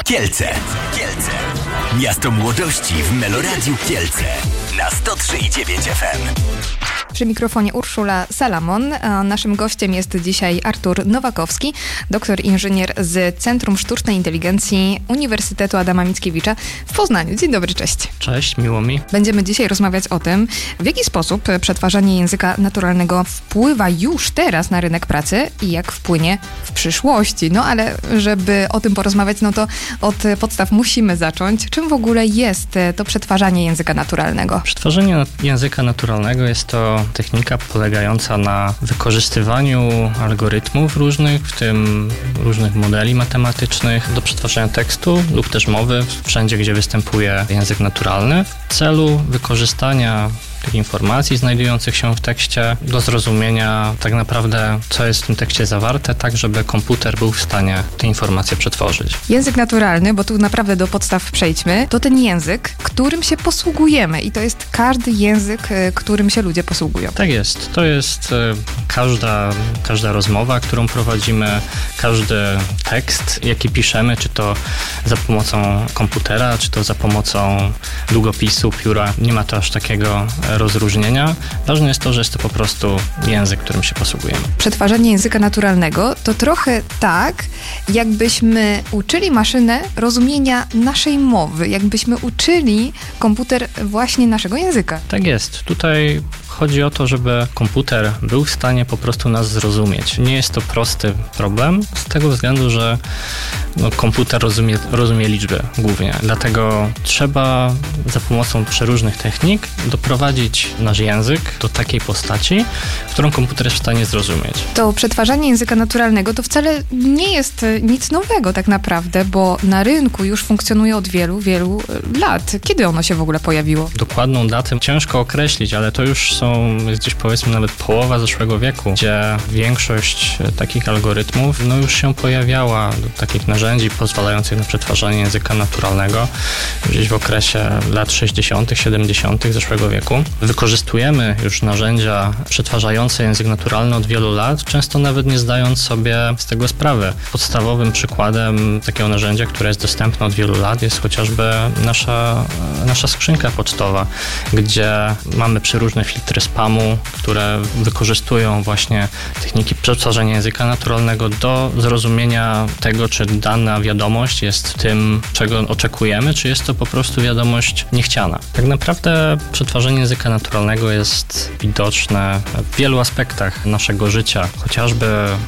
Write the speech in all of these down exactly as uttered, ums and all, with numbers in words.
Kielce. Kielce. Miasto młodości w Meloradiu Kielce. Na sto trzy i dziewięć F M. Przy mikrofonie Urszula Salamon, a naszym gościem jest dzisiaj Artur Nowakowski, doktor inżynier z Centrum Sztucznej Inteligencji Uniwersytetu Adama Mickiewicza w Poznaniu. Dzień dobry, cześć. Cześć, miło mi. Będziemy dzisiaj rozmawiać o tym, w jaki sposób przetwarzanie języka naturalnego wpływa już teraz na rynek pracy i jak wpłynie w przyszłości. No ale żeby o tym porozmawiać, no to od podstaw musimy zacząć. Czym w ogóle jest to przetwarzanie języka naturalnego? Przetwarzanie języka naturalnego jest to technika polegająca na wykorzystywaniu algorytmów różnych, w tym różnych modeli matematycznych do przetwarzania tekstu lub też mowy wszędzie, gdzie występuje język naturalny w celu wykorzystania tych informacji znajdujących się w tekście do zrozumienia tak naprawdę, co jest w tym tekście zawarte, tak żeby komputer był w stanie te informacje przetworzyć. Język naturalny, bo tu naprawdę do podstaw przejdźmy, to ten język, którym się posługujemy i to jest każdy język, którym się ludzie posługują. Tak jest. To jest każda, każda rozmowa, którą prowadzimy, każdy tekst, jaki piszemy, czy to za pomocą komputera, czy to za pomocą długopisu, pióra. Nie ma to aż takiego rozróżnienia. Ważne jest to, że jest to po prostu język, którym się posługujemy. Przetwarzanie języka naturalnego to trochę tak, jakbyśmy uczyli maszynę rozumienia naszej mowy, jakbyśmy uczyli komputer właśnie naszego języka. Tak jest. Tutaj chodzi o to, żeby komputer był w stanie po prostu nas zrozumieć. Nie jest to prosty problem z tego względu, że no, komputer rozumie, rozumie liczby głównie. Dlatego trzeba za pomocą przeróżnych technik doprowadzić nasz język do takiej postaci, którą komputer jest w stanie zrozumieć. To przetwarzanie języka naturalnego to wcale nie jest nic nowego tak naprawdę, bo na rynku już funkcjonuje od wielu, wielu lat. Kiedy ono się w ogóle pojawiło? Dokładną datę ciężko określić, ale to już są gdzieś powiedzmy nawet połowa zeszłego wieku, gdzie większość takich algorytmów no już się pojawiała, takich narzędzi pozwalających na przetwarzanie języka naturalnego gdzieś w okresie lat sześćdziesiątych, siedemdziesiątych zeszłego wieku. Wykorzystujemy już narzędzia przetwarzające język naturalny od wielu lat, często nawet nie zdając sobie z tego sprawy. Podstawowym przykładem takiego narzędzia, które jest dostępne od wielu lat, jest chociażby nasza, nasza skrzynka pocztowa, gdzie mamy przeróżne filtry spamu, które wykorzystują właśnie techniki przetwarzania języka naturalnego do zrozumienia tego, czy dana wiadomość jest tym, czego oczekujemy, czy jest to po prostu wiadomość niechciana. Tak naprawdę przetwarzanie języka naturalnego jest widoczne w wielu aspektach naszego życia, chociażby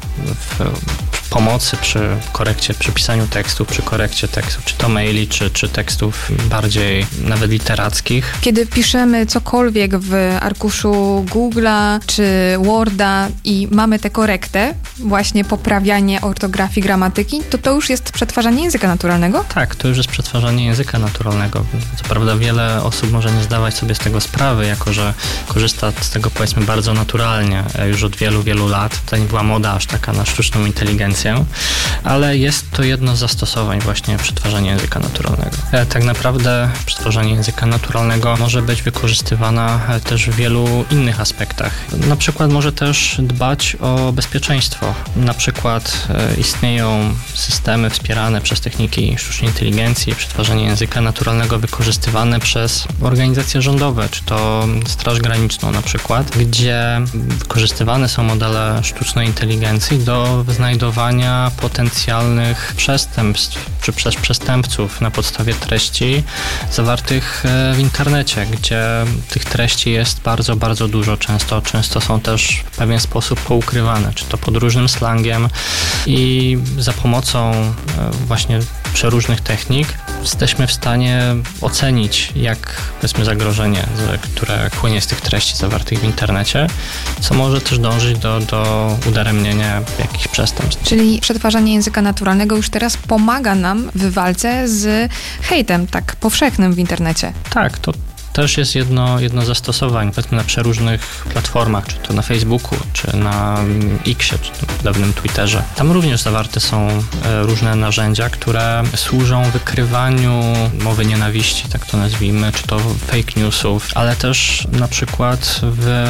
w pomocy przy korekcie, przy pisaniu tekstów, przy korekcie tekstów, czy to maili, czy, czy tekstów bardziej nawet literackich. Kiedy piszemy cokolwiek w arkuszu Google'a czy Worda i mamy tę korektę, właśnie poprawianie ortografii, gramatyki, to to już jest przetwarzanie języka naturalnego? Tak, to już jest przetwarzanie języka naturalnego. Co prawda wiele osób może nie zdawać sobie z tego sprawy, jako że korzysta z tego powiedzmy bardzo naturalnie już od wielu, wielu lat. To nie była moda aż taka na sztuczną inteligencję, ale jest to jedno z zastosowań właśnie przetwarzania języka naturalnego. Tak naprawdę przetwarzanie języka naturalnego może być wykorzystywane też w wielu innych aspektach. Na przykład może też dbać o bezpieczeństwo. Na przykład istnieją systemy wspierane przez techniki sztucznej inteligencji, przetwarzanie języka naturalnego wykorzystywane przez organizacje rządowe, czy to Straż Graniczną na przykład, gdzie wykorzystywane są modele sztucznej inteligencji do znajdowania potencjalnych przestępstw, czy przez przestępców na podstawie treści zawartych w internecie, gdzie tych treści jest bardzo, bardzo dużo często. Często są też w pewien sposób poukrywane, czy to pod różnym slangiem i za pomocą właśnie przeróżnych technik jesteśmy w stanie ocenić, jak powiedzmy zagrożenie, które płynie z tych treści zawartych w internecie, co może też dążyć do, do udaremnienia jakichś przestępstw. Czyli przetwarzanie języka naturalnego już teraz pomaga nam w walce z hejtem tak powszechnym w internecie. Tak, to też jest jedno, jedno zastosowań, powiedzmy na przeróżnych platformach, czy to na Facebooku, czy na Xie, czy w dawnym Twitterze. Tam również zawarte są różne narzędzia, które służą wykrywaniu mowy nienawiści, tak to nazwijmy, czy to fake newsów, ale też na przykład w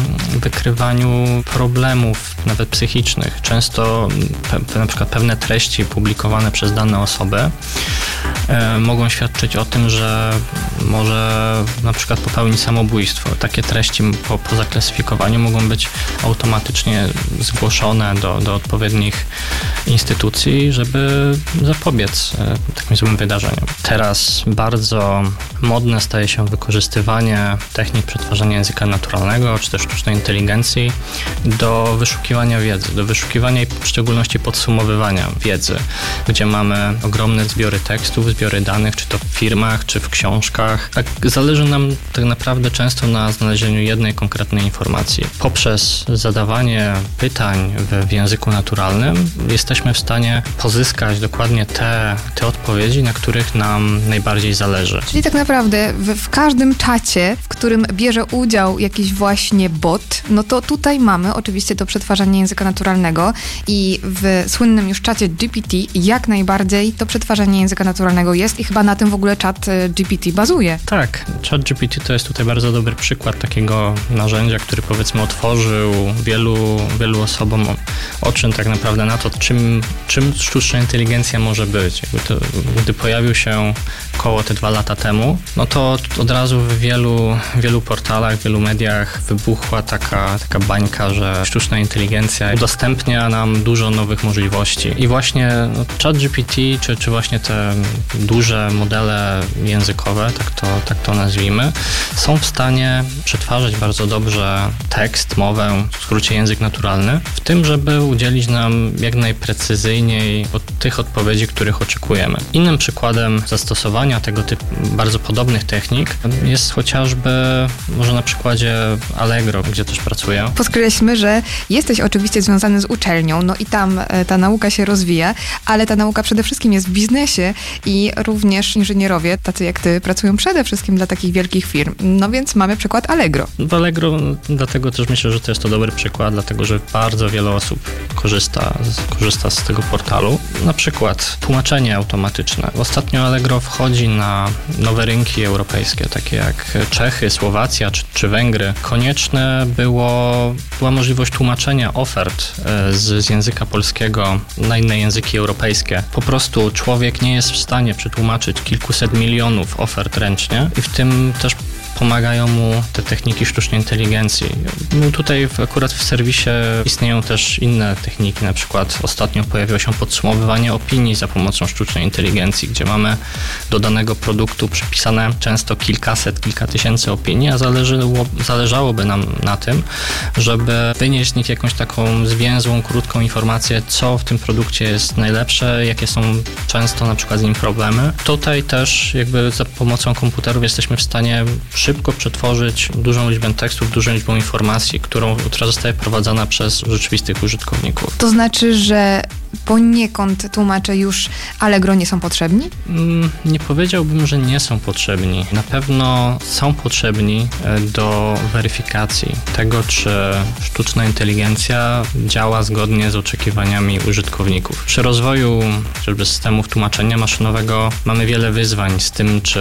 wykrywaniu problemów nawet psychicznych. Często pe, na przykład pewne treści publikowane przez dane osoby e, mogą świadczyć o tym, że może na przykład popełnić samobójstwo. Takie treści po, po zaklasyfikowaniu mogą być automatycznie zgłoszone do, do odpowiednich instytucji, żeby zapobiec e, takim złym wydarzeniom. Teraz bardzo modne staje się wykorzystywanie technik przetwarzania języka naturalnego, czy też sztucznej inteligencji do wyszukiwania wiedzy, do wyszukiwania i w szczególności podsumowywania wiedzy, gdzie mamy ogromne zbiory tekstów, zbiory danych, czy to w firmach, czy w książkach. Tak zależy nam tak naprawdę często na znalezieniu jednej konkretnej informacji. Poprzez zadawanie pytań w, w języku naturalnym jesteśmy w stanie pozyskać dokładnie te, te odpowiedzi, na których nam najbardziej zależy. Czyli tak naprawdę w, w każdym czacie, w którym bierze udział jakiś właśnie bot, no to tutaj mamy oczywiście to przetwarzanie języka naturalnego i w słynnym już czacie G P T jak najbardziej to przetwarzanie języka naturalnego jest i chyba na tym w ogóle czat G P T bazuje. Tak, czat G P T to jest tutaj bardzo dobry przykład takiego narzędzia, który powiedzmy otworzył wielu, wielu osobom oczy tak naprawdę na to, czym, czym sztuczna inteligencja może być. Jakby to, gdy pojawił się około te dwa lata temu, no to od razu w wielu, wielu portalach, w wielu mediach wybuchła taka, taka bańka, że sztuczna inteligencja udostępnia nam dużo nowych możliwości. I właśnie no, ChatGPT, czy, czy właśnie te duże modele językowe, tak to, tak to nazwijmy, są w stanie przetwarzać bardzo dobrze tekst, mowę, w skrócie język naturalny, w tym, żeby udzielić nam jak najprecyzyjniej od tych odpowiedzi, których oczekujemy. Innym przykładem zastosowania tego typu bardzo podobnych technik jest chociażby może na przykładzie Allegro, gdzie też pracuję. Podkreślmy, że jesteś oczywiście związany z uczelnią, no i tam ta nauka się rozwija, ale ta nauka przede wszystkim jest w biznesie i również inżynierowie, tacy jak ty, pracują przede wszystkim dla takich wielkich firm. No więc mamy przykład Allegro. W Allegro dlatego też myślę, że to jest to dobry przykład, dlatego że bardzo wiele osób korzysta, korzysta z tego portalu. Na przykład tłumaczenie automatyczne. Ostatnio Allegro wchodzi na nowe rynki europejskie, takie jak Czechy, Słowacja czy, czy Węgry. Konieczne było, była możliwość tłumaczenia ofert z, z języka polskiego na inne języki europejskie. Po prostu człowiek nie jest w stanie przetłumaczyć kilkuset milionów ofert ręcznie i w tym też pomagają mu te techniki sztucznej inteligencji. No tutaj w, akurat w serwisie istnieją też inne techniki, na przykład ostatnio pojawiło się podsumowywanie opinii za pomocą sztucznej inteligencji, gdzie mamy do danego produktu przypisane często kilkaset, kilka tysięcy opinii, a zależało, zależałoby nam na tym, żeby wynieść z nich jakąś taką zwięzłą, krótką informację, co w tym produkcie jest najlepsze, jakie są często na przykład z nim problemy. Tutaj też jakby za pomocą komputerów jesteśmy w stanie szybko przetworzyć dużą liczbę tekstów, dużą liczbę informacji, którą, która zostaje prowadzona przez rzeczywistych użytkowników. To znaczy, że poniekąd tłumacze już Allegro nie są potrzebni? Mm, nie powiedziałbym, że nie są potrzebni. Na pewno są potrzebni do weryfikacji tego, czy sztuczna inteligencja działa zgodnie z oczekiwaniami użytkowników. Przy rozwoju chociażby systemów tłumaczenia maszynowego mamy wiele wyzwań z tym, czy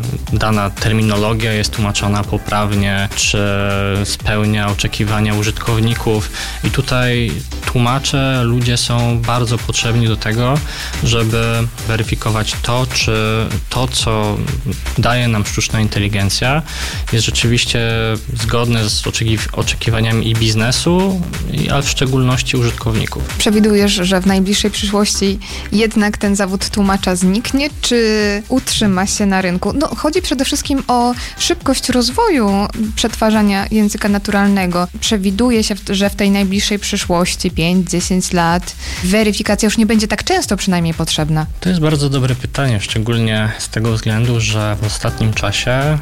dana terminologia jest tłumaczona poprawnie, czy spełnia oczekiwania użytkowników. I tutaj tłumacze, ludzie są bardzo potrzebni do tego, żeby weryfikować to, czy to, co daje nam sztuczna inteligencja, jest rzeczywiście zgodne z oczekiwaniami i biznesu, ale w szczególności użytkowników. Przewidujesz, że w najbliższej przyszłości jednak ten zawód tłumacza zniknie, czy utrzyma się na rynku? No, chodzi przede wszystkim o szybkość rozwoju przetwarzania języka naturalnego. Przewiduje się, że w tej najbliższej przyszłości, pięć do dziesięciu lat, weryfikacja już nie będzie tak często przynajmniej potrzebna. To jest bardzo dobre pytanie, szczególnie z tego względu, że w ostatnim czasie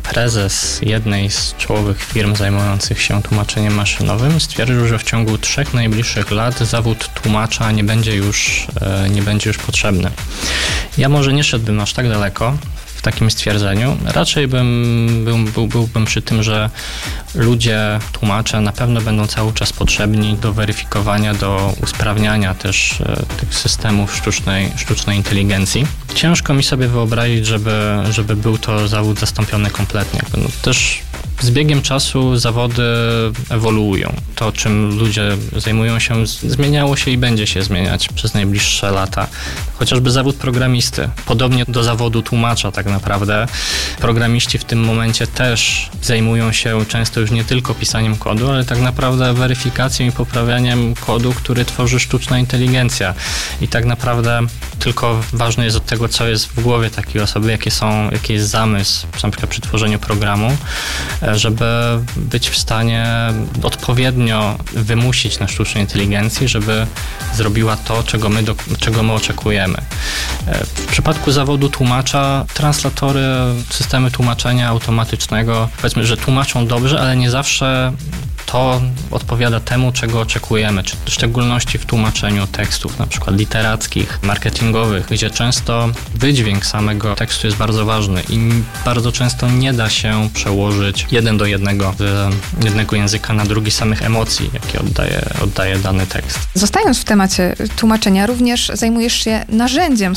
prezes jednej z czołowych firm zajmujących się tłumaczeniem maszynowym stwierdził, że w ciągu trzech najbliższych lat zawód tłumacza nie będzie już, nie będzie już potrzebny. Ja może nie szedłbym aż tak daleko w takim stwierdzeniu. Raczej bym, był, był, byłbym przy tym, że ludzie, tłumacze na pewno będą cały czas potrzebni do weryfikowania, do usprawniania też e, tych systemów sztucznej, sztucznej inteligencji. Ciężko mi sobie wyobrazić, żeby, żeby był to zawód zastąpiony kompletnie. No, też z biegiem czasu zawody ewoluują. To, czym ludzie zajmują się, zmieniało się i będzie się zmieniać przez najbliższe lata. Chociażby zawód programisty. Podobnie do zawodu tłumacza tak naprawdę. Programiści w tym momencie też zajmują się często już nie tylko pisaniem kodu, ale tak naprawdę weryfikacją i poprawianiem kodu, który tworzy sztuczna inteligencja. I tak naprawdę tylko ważne jest od tego, co jest w głowie takiej osoby, jakie są, jaki jest zamysł, na przykład przy tworzeniu programu, żeby być w stanie odpowiednio wymusić na sztucznej inteligencji, żeby zrobiła to, czego my, do, czego my oczekujemy. W przypadku zawodu tłumacza, translatory, systemy tłumaczenia automatycznego, powiedzmy, że tłumaczą dobrze, ale nie zawsze to odpowiada temu, czego oczekujemy, czy w szczególności w tłumaczeniu tekstów, na przykład literackich, marketingowych, gdzie często wydźwięk samego tekstu jest bardzo ważny i bardzo często nie da się przełożyć jeden do jednego z jednego języka na drugi samych emocji, jakie oddaje, oddaje dany tekst. Zostając w temacie tłumaczenia, również zajmujesz się narzędziem